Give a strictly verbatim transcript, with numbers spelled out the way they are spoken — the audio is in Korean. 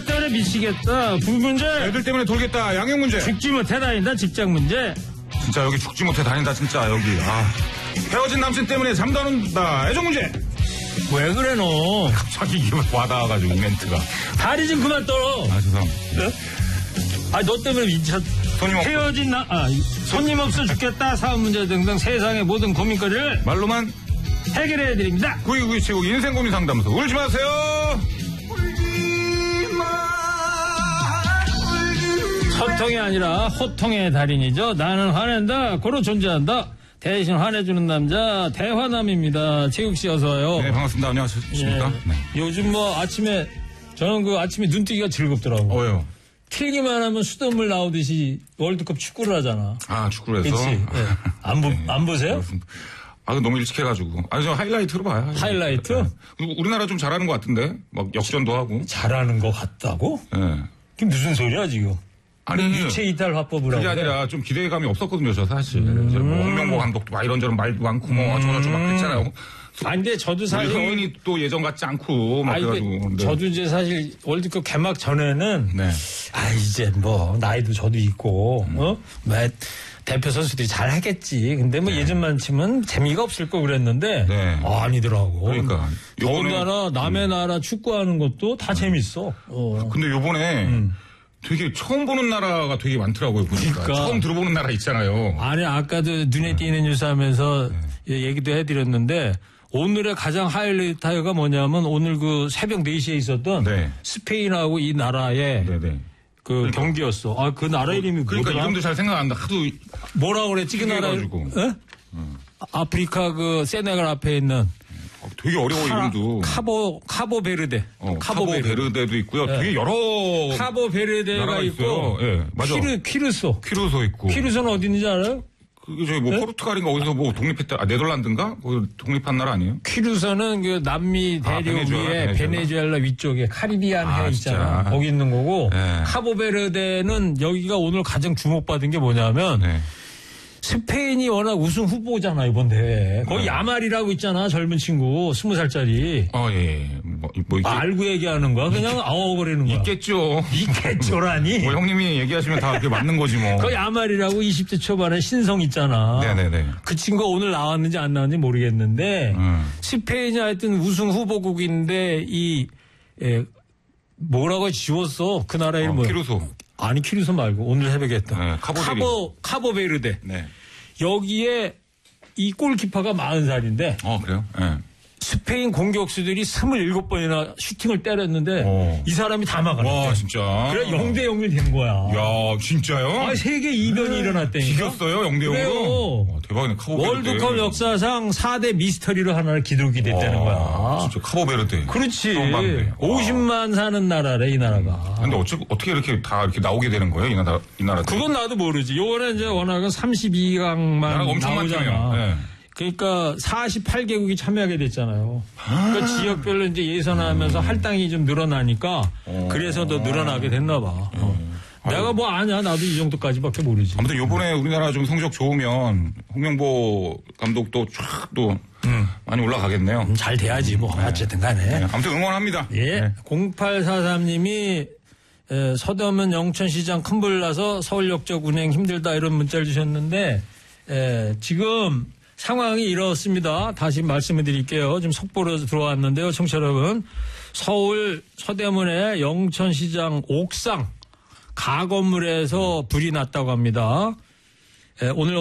누가 때문에 미치겠다. 부 문제. 애들 때문에 돌겠다. 양육 문제. 죽지 못해 다닌다. 직장 문제. 진짜 여기 죽지 못해 다닌다 진짜 여기. 아. 헤어진 남친 때문에 잠도 안 온다. 애정 문제. 왜 그래 너. 갑자기 이게 와닿아가지고 멘트가. 다리 좀 그만 떨어. 아 죄송합니다. 네? 아 너 때문에 미쳤. 손님 없어. 헤어진 나, 아, 손님 없어 죽겠다. 사업 문제 등등 세상의 모든 고민거리를 말로만 해결해 드립니다. 구이구이칠곡 인생 고민 상담소. 울지 마세요. 소통이 아니라 호통의 달인이죠. 나는 화낸다. 고로 존재한다. 대신 화내주는 남자 대화남입니다. 최욱씨 어서와요. 네 반갑습니다. 안녕하십니까. 예. 네. 요즘 뭐 아침에 저는 그 아침에 눈뜨기가 즐겁더라고요. 어, 왜요? 틀기만 하면 수돗물 나오듯이 월드컵 축구를 하잖아. 아 축구를 해서. 그치? 네. 안, 보, 네. 안 보세요? 그렇습니다. 아, 너무 일찍 해가지고. 아, 저 하이라이트로 봐요. 하이라이트? 네. 그리고 우리나라 좀 잘하는 것 같은데? 막 역전도 하고. 잘하는 것 같다고? 예. 네. 그게 무슨 소리야, 지금? 아니. 유체 이탈 화법을 하고. 그게 아니라 좀 기대감이 없었거든요, 저 사실. 음. 뭐 홍명보 감독도 막 이런저런 말도 많고, 뭐, 어쩌고저쩌고 막 그랬잖아요. 아니, 근데 저도 사실. 흥민이 또 예전 같지 않고, 막 아니, 그래가지고. 네. 저도 이제 사실 월드컵 개막 전에는. 네. 아, 이제 뭐, 나이도 저도 있고, 음. 어? 왜. 대표 선수들이 잘 하겠지. 근데 뭐 네. 예전만치면 재미가 없을 거 그랬는데 네. 아, 아니더라고. 그러니까 더군다나 남의 음. 나라 축구하는 것도 다 음. 재밌어. 어. 근데 요번에 음. 되게 처음 보는 나라가 되게 많더라고요. 보니까. 그러니까. 처음 들어보는 나라 있잖아요. 아니 아까도 눈에 띄는 뉴스 하면서 네. 얘기도 해드렸는데 오늘의 가장 하이라이트가 뭐냐면 오늘 그 새벽 네 시에 있었던 네. 스페인하고 이 나라의 네, 네. 그 그러니까. 경기였어. 아, 그 나라 이름이 그러니까 뭐더라? 이름도 잘 생각 안 나. 하도 뭐라고 그랬지 그 나라? 에? 음. 아프리카 그 세네갈 앞에 있는 어, 되게 어려워 카, 이름도. 카보 카보베르데. 어, 카보베르데도 있고요. 네. 되게 여러 카보베르데가 있고. 예, 네, 맞아. 퀴르 퀴르소. 퀴르소 있고. 퀴르소는 어디 있는지 알아요? 그게 저기 뭐 네? 포르투갈인가 어디서 뭐 독립했다. 아, 네덜란드인가? 거기 독립한 나라 아니에요? 퀴르소는 그 남미 대륙 아, 베네수엘라, 위에 베네수엘라. 베네수엘라 위쪽에 카리비안 아, 해 있잖아. 진짜? 거기 있는 거고. 네. 카보베르데는 여기가 오늘 가장 주목받은 게 뭐냐면 네. 스페인이 워낙 우승 후보잖아 이번 대회. 거기 네. 야말이라고 있잖아 젊은 친구 스무 살짜리. 어 예. 뭐, 뭐 아, 알고 얘기하는 거야? 그냥 아워거리는 거야. 있겠죠. 있겠죠라니. 뭐 형님이 얘기하시면 다 그게 맞는 거지 뭐. 그 야말이라고 이십 대 초반에 신성 있잖아. 네네네. 그 친구가 오늘 나왔는지 안 나왔는지 모르겠는데 음. 스페인이 하여튼 우승 후보국인데 이 예, 뭐라고 지웠어 그 나라 이름 어, 뭐야? 키루소. 아니 키루소 말고 오늘 새벽에 했던 네, 카보 카보베르데. 네. 여기에 이 골키퍼가 마흔 살인데. 어 그래요? 네. 스페인 공격수들이 스물일곱 번이나 슈팅을 때렸는데 오. 이 사람이 다 막았대. 와 진짜. 그래 영 대 영이 된 거야. 야 진짜요? 아, 세계 이변이 일어났다니까. 이겼어요 영 대 영으로. 와, 대박이네. 카보베르데. 월드컵 역사상 사 대 미스터리로 하나를 기록이 됐다는 와, 거야. 진짜 카보베르데. 그렇지. 오십만 사는 나라래 이 나라가. 근데 어째, 어떻게 이렇게 다 이렇게 나오게 되는 거예요 이 나라 이 나라? 그건 나도 모르지. 요거는 이제 워낙은 삼십이 강만 엄청 나오잖아. 많잖아요. 네. 그러니까 사십팔 개국이 참여하게 됐잖아요. 그러니까 지역별로 이제 예선하면서 음. 할당이 좀 늘어나니까 오. 그래서 더 늘어나게 됐나 봐. 음. 어. 내가 뭐 아냐 나도 이 정도까지밖에 모르지. 아무튼 요번에 우리나라 좀 성적 좋으면 홍명보 감독도 쫙 또 음. 많이 올라가겠네요. 음, 잘 돼야지 뭐 네. 어쨌든 간에. 네. 아무튼 응원합니다. 예. 네. 공팔사삼 님이 에, 서대문 영천시장 큰불 나서 서울역적 운행 힘들다 이런 문자를 주셨는데 에, 지금 상황이 이렇습니다. 다시 말씀해 드릴게요. 지금 속보로 들어왔는데요. 청취자 여러분. 서울 서대문의 영천시장 옥상 가건물에서 불이 났다고 합니다. 에, 오늘